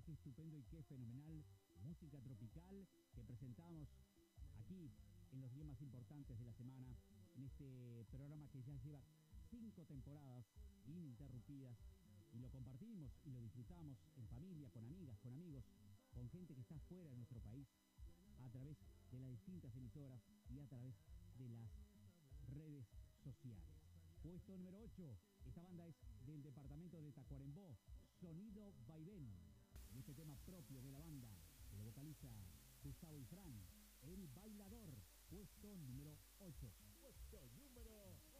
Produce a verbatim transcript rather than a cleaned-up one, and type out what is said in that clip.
este estupendo y qué fenomenal música tropical que presentamos aquí en los días más importantes de la semana, en este programa que ya lleva cinco temporadas ininterrumpidas, y lo compartimos y lo disfrutamos en familia, con amigas, con amigos, con gente que está fuera de nuestro país, a través de las distintas emisoras y a través de las redes sociales. Puesto número ocho, esta banda es del departamento de Tacuarembó, Sonido Vaivén, en este tema propio de la banda, que lo vocaliza Gustavo y Fran, El Bailador, puesto número ocho. Puesto número